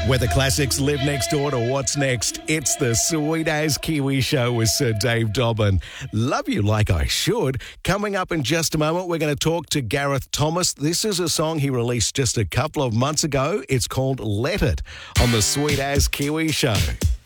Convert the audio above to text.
Where the classics live next door to what's next. It's the Sweet As Kiwi Show with Sir Dave Dobbin. Love You Like I Should. Coming up in just a moment, we're going to talk to Gareth Thomas. This is a song he released just a couple of months ago. It's called Let It on the Sweet As Kiwi Show.